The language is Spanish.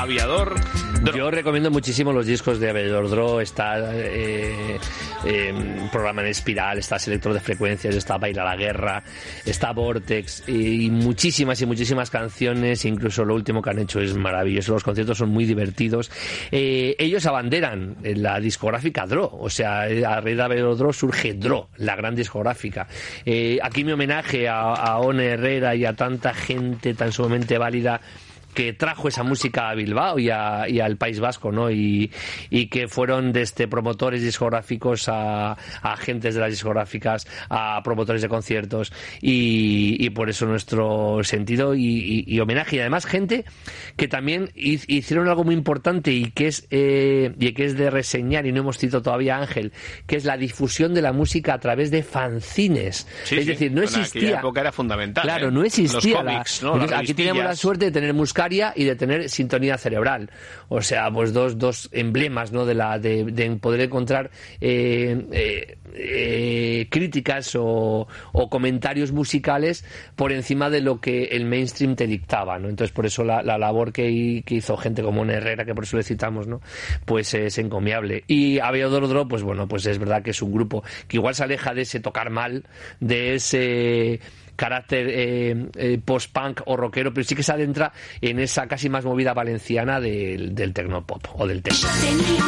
Aviador Dro. Yo recomiendo muchísimo los discos de Aviador Dro. Está Programa en Espiral, está Selector de Frecuencias, está Baila la Guerra, está Vortex y muchísimas canciones. Incluso lo último que han hecho es maravilloso. Los conciertos son muy divertidos. Ellos abanderan la discográfica Dro, o sea, a raíz de Aviador Dro surge Dro, la gran discográfica. Aquí mi homenaje a One Herrera y a tanta gente tan sumamente válida que trajo esa música a Bilbao y al País Vasco, ¿no? Y que fueron desde promotores discográficos a agentes de las discográficas, a promotores de conciertos, y por eso nuestro sentido y homenaje. Y además gente que también hicieron algo muy importante y que es de reseñar, y no hemos citado todavía a Ángel, que es la difusión de la música a través de fanzines. Es decir, no existía. En aquella época era fundamental. Claro, no existía. Los cómics, ¿no? Las aquí tenemos la suerte de tener Muscaria y de tener Sintonía Cerebral, o sea, pues dos emblemas, ¿no? de poder encontrar críticas o comentarios musicales por encima de lo que el mainstream te dictaba, ¿no? Entonces por eso la labor que hizo gente como One Herrera, que por eso le citamos, ¿no? Pues es encomiable. Y Aviador Dro, pues bueno, pues es verdad que es un grupo que igual se aleja de ese tocar mal, de ese carácter post-punk o rockero, pero sí que se adentra en esa casi más movida valenciana del tecnopop o del techno.